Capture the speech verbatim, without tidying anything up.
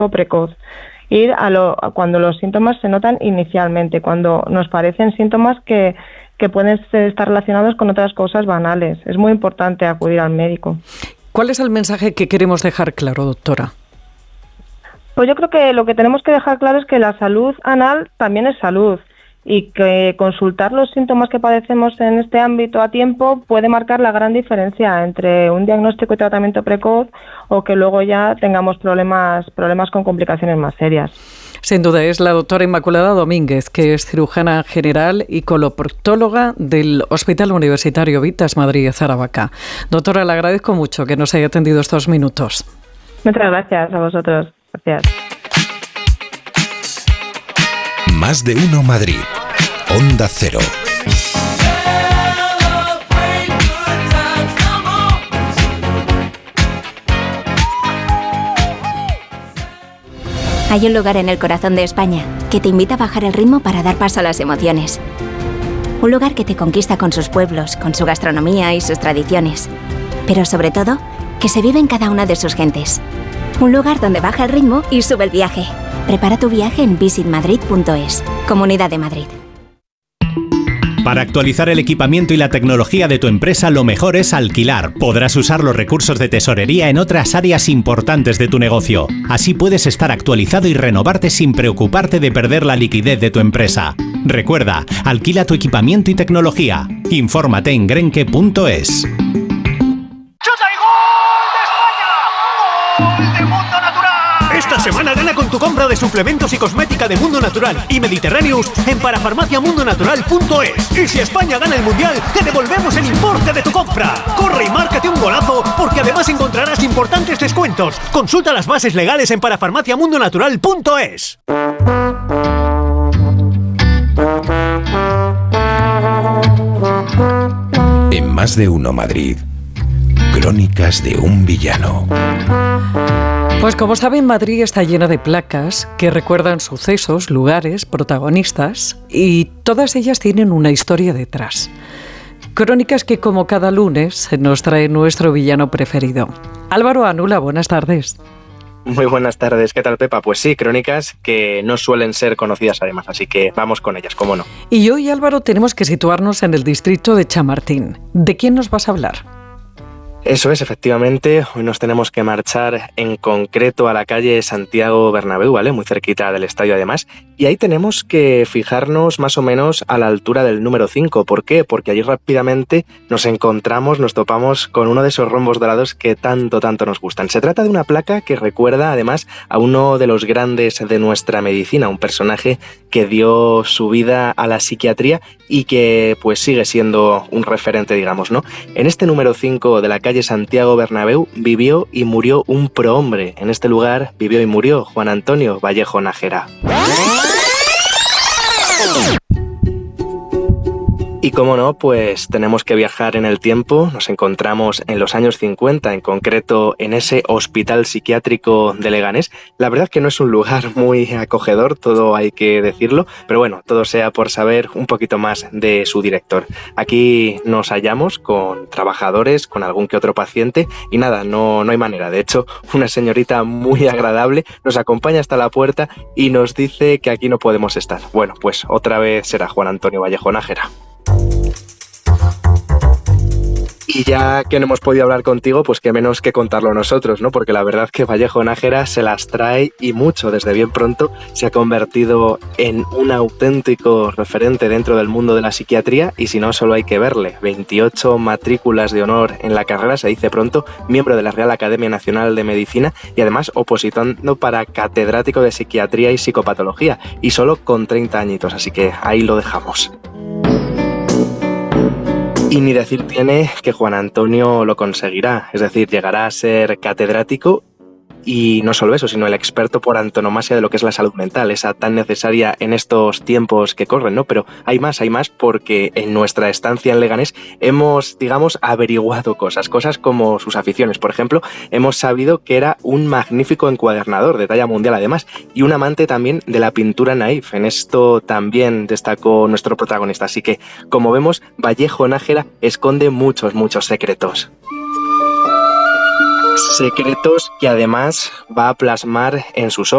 precoz. Ir a, lo, a cuando los síntomas se notan inicialmente, cuando nos parecen síntomas que, que pueden estar relacionados con otras cosas banales. Es muy importante acudir al médico. ¿Cuál es el mensaje que queremos dejar claro, doctora? Pues yo creo que lo que tenemos que dejar claro es que la salud anal también es salud y que consultar los síntomas que padecemos en este ámbito a tiempo puede marcar la gran diferencia entre un diagnóstico y tratamiento precoz o que luego ya tengamos problemas, problemas con complicaciones más serias. Sin duda, es la doctora Inmaculada Domínguez, que es cirujana general y coloproctóloga del Hospital Universitario Vitas Madrid Aravaca. Doctora, le agradezco mucho que nos haya atendido estos minutos. Muchas gracias a vosotros. Gracias. Más de uno Madrid. Onda Cero. Hay un lugar en el corazón de España que te invita a bajar el ritmo para dar paso a las emociones. Un lugar que te conquista con sus pueblos, con su gastronomía y sus tradiciones. Pero sobre todo, que se vive en cada una de sus gentes. Un lugar donde baja el ritmo y sube el viaje. Prepara tu viaje en visit madrid punto es. Comunidad de Madrid. Para actualizar el equipamiento y la tecnología de tu empresa, lo mejor es alquilar. Podrás usar los recursos de tesorería en otras áreas importantes de tu negocio. Así puedes estar actualizado y renovarte sin preocuparte de perder la liquidez de tu empresa. Recuerda, alquila tu equipamiento y tecnología. Infórmate en grenke punto es. Esta semana gana con tu compra de suplementos y cosmética de Mundo Natural y Mediterráneos en parafarmacia mundo natural punto es. Y si España gana el Mundial, te devolvemos el importe de tu compra. Corre y márcate un golazo, porque además encontrarás importantes descuentos. Consulta las bases legales en parafarmacia mundo natural punto es. En Más de uno Madrid. Crónicas de un villano. Pues como saben, Madrid está llena de placas que recuerdan sucesos, lugares, protagonistas, y todas ellas tienen una historia detrás. Crónicas que, como cada lunes, nos trae nuestro villano preferido. Álvaro Anula, buenas tardes. Muy buenas tardes, ¿qué tal, Pepa? Pues sí, crónicas que no suelen ser conocidas además, así que vamos con ellas, cómo no. Y hoy, Álvaro, tenemos que situarnos en el distrito de Chamartín. ¿De quién nos vas a hablar? Eso es, efectivamente, hoy nos tenemos que marchar en concreto a la calle Santiago Bernabéu, ¿vale? Muy cerquita del estadio además, y ahí tenemos que fijarnos más o menos a la altura del número cinco. ¿Por qué? Porque allí rápidamente nos encontramos, nos topamos con uno de esos rombos dorados que tanto, tanto nos gustan. Se trata de una placa que recuerda además a uno de los grandes de nuestra medicina, un personaje que dio su vida a la psiquiatría y que pues sigue siendo un referente, digamos, ¿no? En este número cinco de la calle Santiago Bernabéu vivió y murió un prohombre. En este lugar vivió y murió Juan Antonio Vallejo Nájera. Y cómo no, pues tenemos que viajar en el tiempo. Nos encontramos en los años cincuenta, en concreto en ese hospital psiquiátrico de Leganés. La verdad que no es un lugar muy acogedor, todo hay que decirlo, pero bueno, todo sea por saber un poquito más de su director. Aquí nos hallamos con trabajadores, con algún que otro paciente y nada, no, no hay manera. De hecho, una señorita muy agradable nos acompaña hasta la puerta y nos dice que aquí no podemos estar. Bueno, pues otra vez será Juan Antonio Vallejo Nájera. Y ya que no hemos podido hablar contigo, pues qué menos que contarlo nosotros, ¿no? Porque la verdad que Vallejo Nájera se las trae y mucho. Desde bien pronto se ha convertido en un auténtico referente dentro del mundo de la psiquiatría y si no, solo hay que verle. veintiocho matrículas de honor en la carrera, se dice pronto, miembro de la Real Academia Nacional de Medicina y además opositando para catedrático de psiquiatría y psicopatología y solo con treinta añitos, así que ahí lo dejamos. Y ni decir tiene que Juan Antonio lo conseguirá, es decir, llegará a ser catedrático y no solo eso, sino el experto por antonomasia de lo que es la salud mental, esa tan necesaria en estos tiempos que corren, ¿no? Pero hay más, hay más porque en nuestra estancia en Leganés hemos, digamos, averiguado cosas, cosas como sus aficiones. Por ejemplo, hemos sabido que era un magnífico encuadernador de talla mundial además y un amante también de la pintura naif. En esto también destacó nuestro protagonista. Así que, como vemos, Vallejo Nájera esconde muchos, muchos secretos. Secretos que además va a plasmar en sus obras.